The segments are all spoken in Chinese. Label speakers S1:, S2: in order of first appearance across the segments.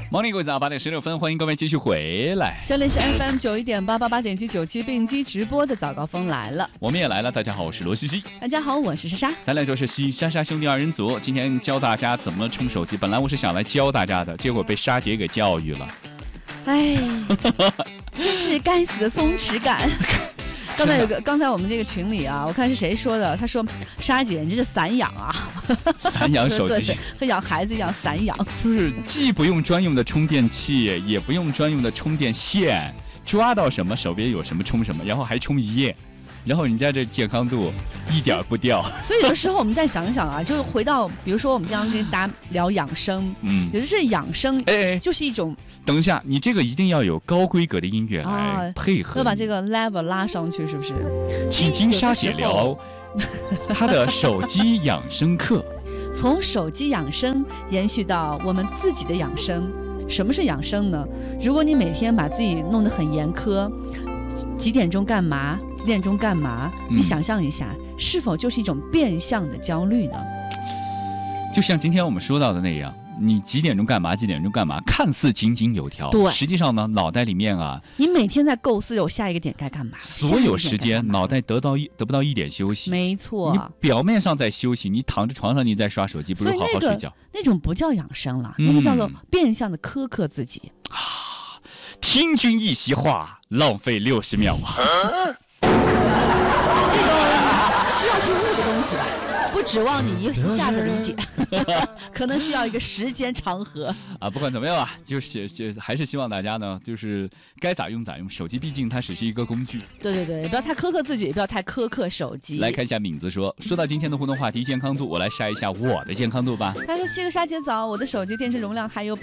S1: Morning， 各位早上8点16分，欢迎各位继续回来。
S2: 这里是 FM 91.888.797并机直播的早高峰来了，
S1: 我们也来了。大家好，我是罗西西。
S2: 大家好，我是莎莎。
S1: 咱俩就是西莎莎兄弟二人组。今天教大家怎么充手机。本来我是想来教大家的，结果被莎姐给教育了。
S2: 哎，真是该死的松弛感。刚才我们这个群里啊，我看是谁说的，他说莎姐你这是散养啊，
S1: 散养手机，
S2: 和养孩子一样散养，
S1: 就是既不用专用的充电器，也不用专用的充电线，抓到什么手边有什么充什么，然后还充一夜。然后人家这健康度一点不掉，
S2: 所以有的时候我们再想想啊，就回到比如说我们经常跟大家聊养生，有的是养生，就是一种。
S1: 等一下，你这个一定要有高规格的音乐来配合，
S2: 要把这个 level 拉上去，是不是？
S1: 请听莎姐聊她的手机养生课，
S2: 从手机养生延续到我们自己的养生。什么是养生呢？如果你每天把自己弄得很严苛，几点钟干嘛？几点钟干嘛？你想象一下，是否就是一种变相的焦虑呢？
S1: 就像今天我们说到的那样，你几点钟干嘛？几点钟干嘛？看似井井有条，
S2: 对，
S1: 实际上呢，脑袋里面啊，
S2: 你每天在构思有下一个点该干嘛，
S1: 所有时间脑袋得不到一点休息。
S2: 没错，
S1: 你表面上在休息，你躺着床上你在刷手机，不如好好睡觉。
S2: 那种不叫养生了，那个叫做变相的苛刻自己。
S1: 听君一席话，浪费60秒啊！
S2: 这个需要去悟的东西吧，不指望你一下子理解，可能需要一个时间长河
S1: 啊。不管怎么样吧，就是还是希望大家呢，就是该咋用咋用。手机毕竟它只是一个工具。
S2: 对，不要太苛刻自己，也不要太苛刻手机。
S1: 来看一下敏子说到今天的互动话题健康度，我来筛一下我的健康度吧。
S2: 他说：谢个莎姐早，我的手机电池容量还有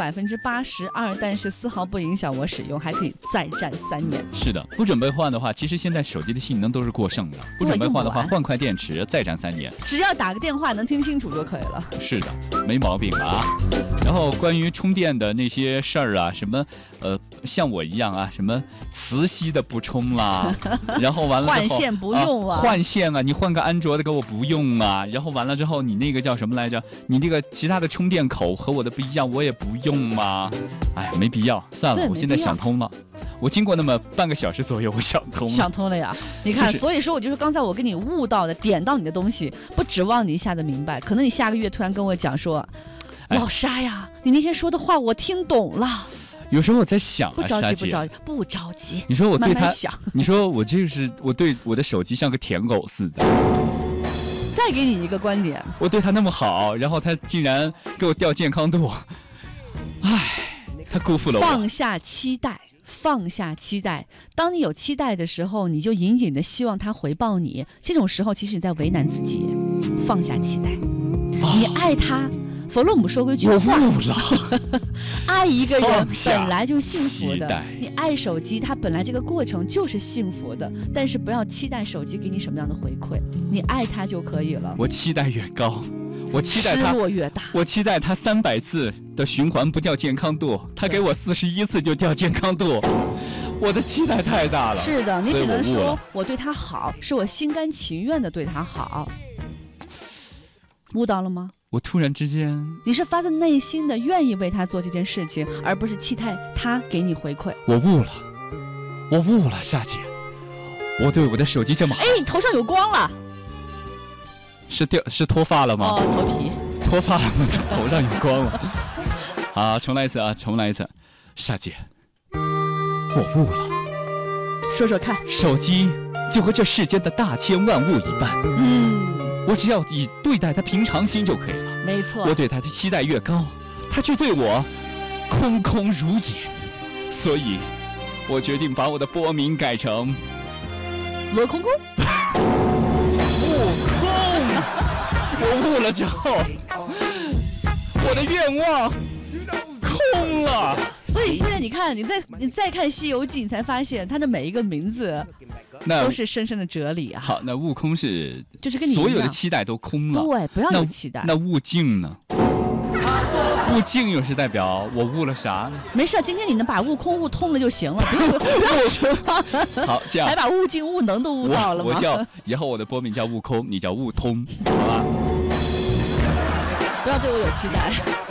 S2: 82%，但是丝毫不影响我使用，还可以再战3年。
S1: 是的，不准备换的话，其实现在手机的性能都是过剩的。不准备换的话，换块电池再战3年。
S2: 只要打个电话能听清楚就可以了。
S1: 是的，没毛病啊。然后关于充电的那些事儿啊，什么像我一样啊，什么磁吸的不充啦，然后完了之后
S2: 换线不用啊，
S1: 换线啊，你换个安卓的给我不用啊，然后完了之后你那个叫什么来着？你那个其他的充电口和我的不一样，我也不用吗？哎，没必要，算了，我现在想通了。我经过那么半个小时左右，我想通了呀。你看，所
S2: 以说我就是刚才我跟你悟到的，点到你的东西，不指望你一下子明白，可能你下个月突然跟我讲说，老莎呀，你那天说的话我听懂了。
S1: 有时候我在想
S2: 不着急。
S1: 你说我对他，
S2: 你
S1: 说我对我的手机像个舔狗似的。
S2: 再给你一个观点，
S1: 我对他那么好，然后他竟然给我掉健康度，他辜负了我。
S2: 放下期待。当你有期待的时候，你就隐隐的希望他回报你。这种时候，其实你在为难自己。放下期待，你爱他。弗洛姆说过一句话：爱一个人本来就是幸福的。你爱手机，它本来这个过程就是幸福的，但是不要期待手机给你什么样的回馈，你爱它就可以了。
S1: 我期待越高，我期待它
S2: 失落越大。
S1: 我期待它300次的循环不掉健康度，它给我41次就掉健康度。我的期待太大了。
S2: 是的，你只能说我对他好，是我心甘情愿的对他好。悟到了吗？
S1: 我突然之间，
S2: 你是发自内心的愿意为他做这件事情，而不是期待他给你回馈。
S1: 我悟了，莎姐，我对我的手机这么好。
S2: 你头上有光了，
S1: 是脱发了吗？
S2: 头皮
S1: 脱发了吗？头上有光了。好，重来一次，莎姐，我悟了。
S2: 说说看，
S1: 手机就和这世间的大千万物一般。我只要以对待他平常心就可以了。
S2: 没错，
S1: 我对他的期待越高，他却对我空空如也。所以，我决定把我的播名改成
S2: 罗空空。
S1: 悟空，我悟了之后，我的愿望空了。
S2: 所以现在你看，你再看《西游记》，你才发现它的每一个名字都是深深的哲理啊。
S1: 好，那悟空是
S2: 就是跟你
S1: 所有的期待都空了。
S2: 对，不要有期待。
S1: 那悟净呢？悟净又是代表我悟了啥呢？
S2: 没事，今天你能把悟空悟通了就行了，不用说。
S1: 好，这样
S2: 还把悟净悟能都悟到了吗？
S1: 我叫以后我的播名叫悟空，你叫悟通，好吧？
S2: 不要对我有期待，我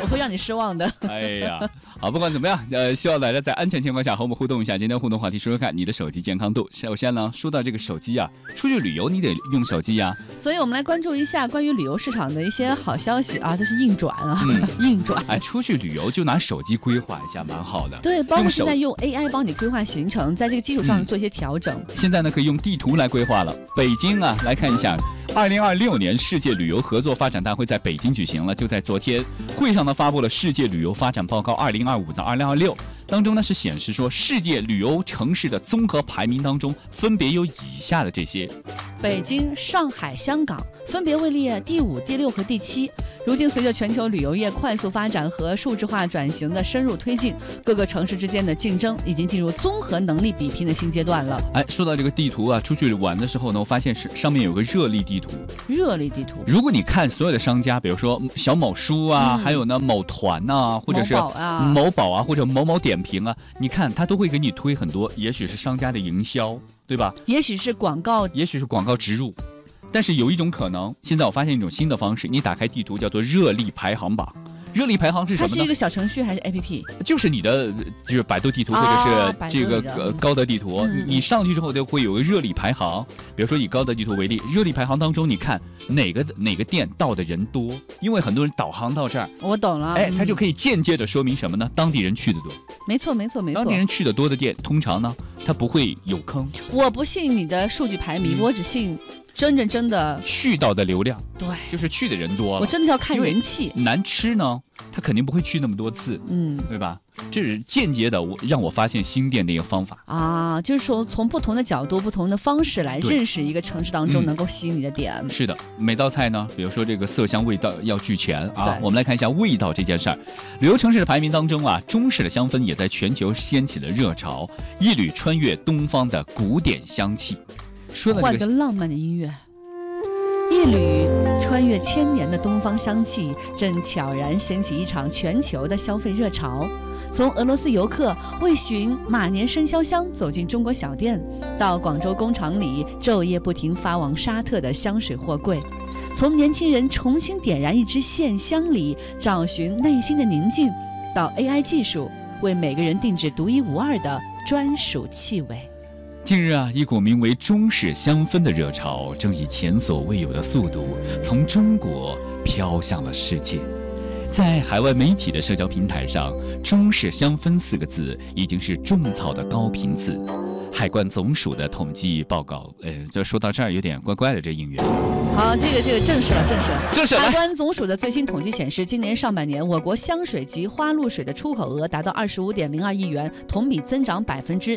S2: 我会让你失望的。
S1: 哎呀，好，不管怎么样，希望大家在安全情况下和我们互动一下。今天互动话题说说看你的手机健康度。首先呢，说到这个手机啊，出去旅游你得用手机呀。
S2: 所以我们来关注一下关于旅游市场的一些好消息啊，这是硬转啊，硬转。
S1: 哎，出去旅游就拿手机规划一下，蛮好的。
S2: 对，包括现在用 AI 帮你规划行程，在这个基础上做一些调整。
S1: 现在呢，可以用地图来规划了。北京啊，来看一下，2026年世界旅游合作发展大会在北京举行了，就在昨天，会上呢发布了世界旅游发展报告2025到2026。当中呢是显示说，世界旅游城市的综合排名当中，分别有以下的这些：
S2: 北京、上海、香港分别位列第5、第6和第7。如今，随着全球旅游业快速发展和数字化转型的深入推进，各个城市之间的竞争已经进入综合能力比拼的新阶段了。
S1: 哎，说到这个地图啊，出去玩的时候呢，我发现上面有个热力地图。
S2: 热力地图，
S1: 如果你看所有的商家，比如说小某书啊，还有呢某团啊，或者是某宝啊，或者某某点评啊，你看它都会给你推很多，也许是商家的营销，对吧？
S2: 也许是广告，
S1: 也许是广告植入。但是有一种可能，现在我发现一种新的方式，你打开地图叫做热力排行榜。热力排行是什么呢？
S2: 它是一个小程序还是 APP？
S1: 就是你的，就是百度地图或者是这个高德地图，你上去之后就会有个热力排行。比如说以高德地图为例，热力排行当中，你看哪个店到的人多，因为很多人导航到这儿，
S2: 我懂了，
S1: 哎，它就可以间接的说明什么呢？当地人去的多。
S2: 没错。
S1: 当地人去的多的店，通常呢，它不会有坑。
S2: 我不信你的数据排名，我只信真的
S1: 去到的流量，
S2: 对，
S1: 就是去的人多了。
S2: 我真的要看人气。
S1: 难吃呢，他肯定不会去那么多次，对吧？这是间接的让我发现新店的一个方法
S2: 啊，就是说从不同的角度、不同的方式来认识一个城市当中能够吸引你的点。
S1: 是的，每道菜呢，比如说这个色香味道要俱全啊。我们来看一下味道这件事儿。旅游城市的排名当中啊，中式的香氛也在全球掀起了热潮，一缕穿越东方的古典香气。说到
S2: 换个浪漫的音乐，一缕穿越千年的东方香气正悄然掀起一场全球的消费热潮。从俄罗斯游客为寻马年生肖香走进中国小店，到广州工厂里昼夜不停发往沙特的香水货柜，从年轻人重新点燃一支线香里找寻内心的宁静，到 AI 技术为每个人定制独一无二的专属气味。
S1: 近日啊，一股名为中式香氛的热潮正以前所未有的速度从中国飘向了世界。在海外媒体的社交平台上，中式香氛4个字已经是种草的高频次。海关总署的统计报告，这说到这儿有点怪怪的，这应援。
S2: 好，这个正式了。海关总署的最新统计显示，今年上半年我国香水及花露水的出口额达到25.02亿元，同比增长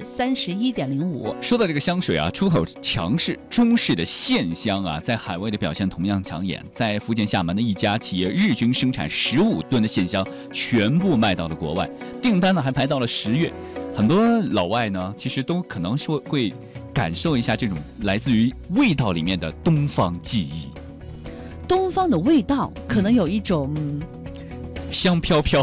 S2: 31.05%。
S1: 说到这个香水啊，出口强势，中式的线香啊，在海外的表现同样抢眼。在福建厦门的一家企业，日均生产15吨的线香，全部卖到了国外，订单呢还排到了10月。很多老外呢，其实都可能说会感受一下这种来自于味道里面的东方记忆。
S2: 东方的味道可能有一种
S1: 香飘飘，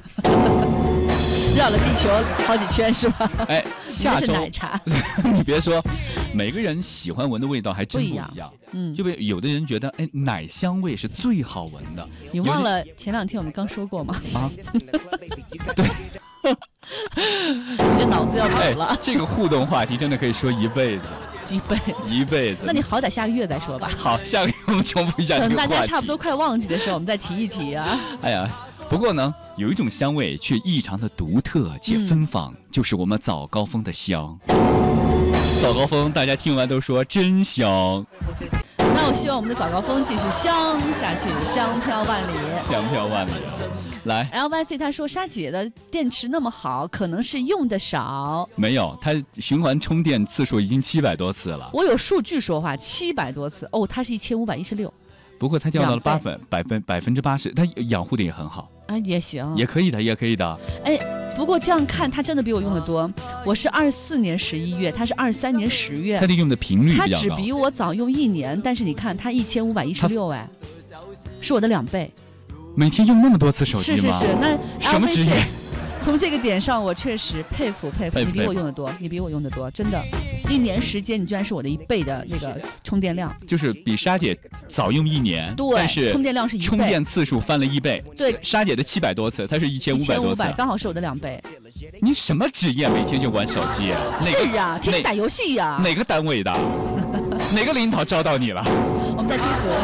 S2: 绕了地球好几圈是吧？
S1: 哎，下周
S2: 是奶茶。
S1: 你别说，每个人喜欢闻的味道还真不一样。就被有的人觉得，哎，奶香味是最好闻的。
S2: 你忘了前2天我们刚说过吗？
S1: 啊，对。
S2: 你的脑子要跑了。
S1: 这个互动话题真的可以说一辈子。一辈子。
S2: 那你好歹下个月再说吧。
S1: 好，下个月我们重复一下这个话题。
S2: 等大家差不多快忘记的时候，我们再提一提啊。
S1: 哎呀，不过呢，有一种香味却异常的独特且芬芳，就是我们早高峰的香。早高峰，大家听完都说真香。
S2: 那我希望我们的早高峰继续香下去，香飘万里，
S1: 香飘万里。来
S2: ，LYC 他说沙姐的电池那么好，可能是用的少。
S1: 没有，它循环充电次数已经700多次了。
S2: 我有数据说话，700多次哦，它是1516。
S1: 不过它掉到了80%，它养护的也很好
S2: 啊，也行，
S1: 也可以的。
S2: 哎，不过这样看，它真的比我用的多。我是24年11月，它是23年10月，
S1: 它的用的频率比较高。
S2: 它只比我早用1年，但是你看它1516，哎，是我的2倍。
S1: 每天用那么多次手机吗？
S2: 是，那
S1: 什么职业？
S2: 从这个点上，我确实佩服，你比我用的多，真的。 1年时间你居然是我的1倍的那个充电量，
S1: 就是比莎姐早用1年，
S2: 对，
S1: 但是
S2: 充电量是1倍，
S1: 充电次数翻了1倍。
S2: 对，
S1: 莎姐的700多次，她是1500多次，
S2: 刚好是我的2倍。
S1: 你什么职业？每天就玩手机？
S2: 是啊，天天打游戏呀。
S1: 哪个单位的？哪个领导招到你了？
S2: 我们在中国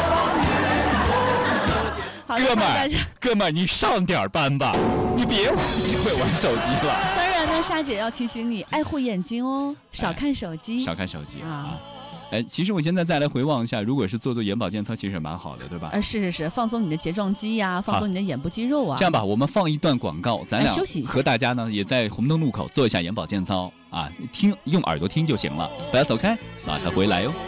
S2: 吗？
S1: 哥们儿，你上点班吧，你别会玩手机了。
S2: 当然呢，莎姐要提醒你爱护眼睛哦，少看手机，
S1: 少看手机啊。其实我现在再来回望一下，如果是做眼保健操，其实蛮好的，对吧？
S2: 是，放松你的睫状肌呀，放松你的眼部肌肉啊。
S1: 这样吧，我们放一段广告，咱俩
S2: 休息一下，
S1: 和大家呢也在红灯路口做一下眼保健操啊，用耳朵听就行了，不要走开，马上回来哟。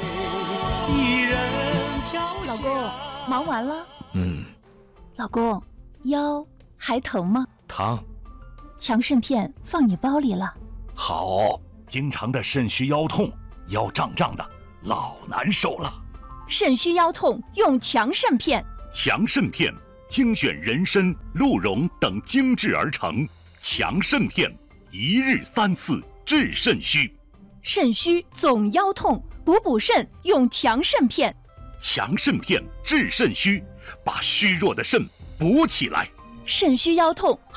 S3: 老公，忙完了？老公，腰还疼吗？
S4: 疼。
S3: 强肾片放你包里了。
S4: 好，经常的肾虚腰痛，腰胀胀的，老难受了。
S3: 肾虚腰痛用强肾片。
S4: 强肾片精选人参、鹿茸等精制而成，强肾片1日3次治肾虚。
S3: 肾虚总腰痛，补肾用强肾片。
S4: 强肾片治肾虚，把虚弱的肾补起来。
S3: 肾虚腰痛